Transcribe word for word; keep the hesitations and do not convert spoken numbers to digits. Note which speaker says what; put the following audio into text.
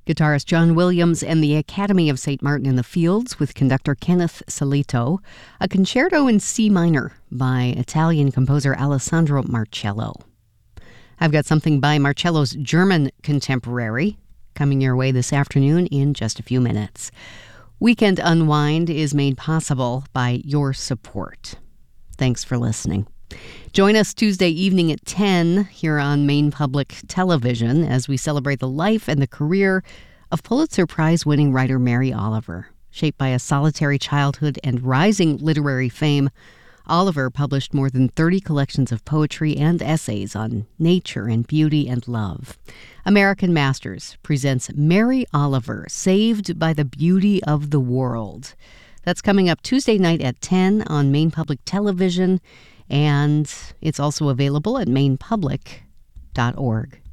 Speaker 1: Guitarist John Williams and the Academy of Saint Martin in the Fields with conductor Kenneth Salito. A concerto in C minor by Italian composer Alessandro Marcello. I've got something by Marcello's German contemporary coming your way this afternoon in just a few minutes. Weekend Unwind is made possible by your support. Thanks for listening. Join us Tuesday evening at ten here on Maine Public Television as we celebrate the life and the career of Pulitzer Prize-winning writer Mary Oliver. Shaped by a solitary childhood and rising literary fame, Oliver published more than thirty collections of poetry and essays on nature and beauty and love. American Masters presents Mary Oliver, Saved by the Beauty of the World. That's coming up Tuesday night at ten on Maine Public Television, and it's also available at maine public dot org.